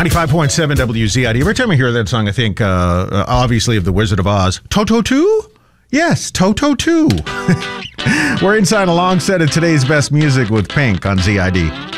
95.7 WZID. Every time I hear that song, I think, obviously, of The Wizard of Oz. Toto 2? Yes, Toto 2. We're inside a long set of today's best music with Pink on ZID.